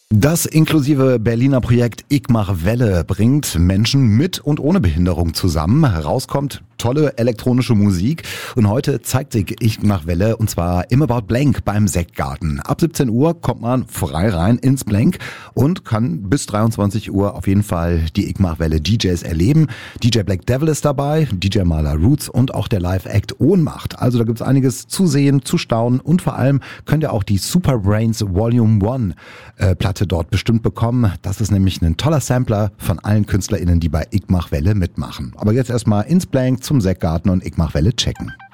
Das inklusive Berliner Projekt Ich mach Welle bringt Menschen mit und ohne Behinderung zusammen. Herauskommt tolle elektronische Musik und heute zeigt sich Ich mach Welle und zwar im About Blank beim Sektgarten. Ab 17 Uhr kommt man frei rein ins Blank und kann bis 23 Uhr auf jeden Fall die Ich mach Welle DJs erleben. DJ Black Devil ist dabei, DJ Maler Roots und auch der Live-Act Ohnmacht. Also da gibt's einiges zu sehen, zu staunen und vor allem könnt ihr auch die Super Brains Volume 1 Platte dort bestimmt bekommen. Das ist nämlich ein toller Sampler von allen KünstlerInnen, die bei Ich mach Welle mitmachen. Aber jetzt erstmal ins Blank zum Sektgarten und Ich mach Welle checken.